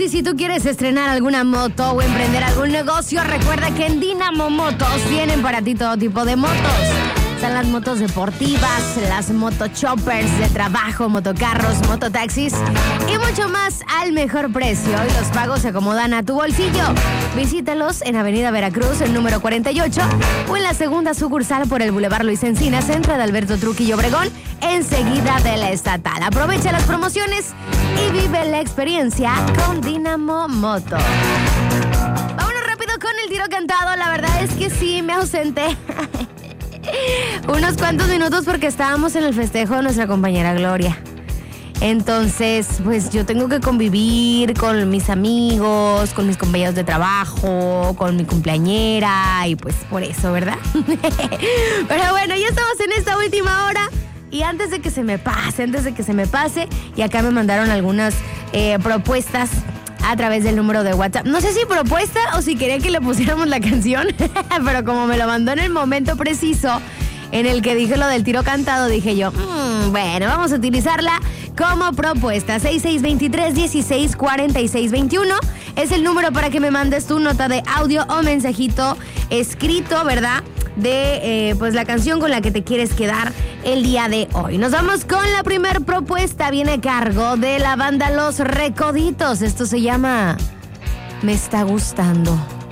y si tú quieres estrenar alguna moto o emprender algún negocio, recuerda que en Dynamo Motos tienen para ti todo tipo de motos. Están las motos deportivas, las motochoppers de trabajo, motocarros, mototaxis y mucho más al mejor precio. Y los pagos se acomodan a tu bolsillo. Visítalos en Avenida Veracruz, el número 48, o en la segunda sucursal por el Boulevard Luis Encinas, centro de Alberto Trujillo Obregón, enseguida de la estatal. Aprovecha las promociones y vive la experiencia con Dynamo Moto. Vámonos rápido con el tiro cantado. La verdad es que sí, me ausenté unos cuantos minutos porque estábamos en el festejo de nuestra compañera Gloria. Entonces, pues yo tengo que convivir con mis amigos, con mis compañeros de trabajo, con mi cumpleañera y pues por eso, ¿verdad? Pero bueno, ya estamos en esta última hora y antes de que se me pase, y acá me mandaron algunas propuestas a través del número de WhatsApp. No sé si propuesta o si querían que le pusiéramos la canción, pero como me lo mandó en el momento preciso en el que dije lo del tiro cantado, dije yo, bueno, vamos a utilizarla como propuesta. 6623-164621 es el número para que me mandes tu nota de audio o mensajito escrito, ¿verdad? De pues la canción con la que te quieres quedar el día de hoy. Nos vamos con la primer propuesta. Viene a cargo de la banda Los Recoditos. Esto se llama Me Está Gustando.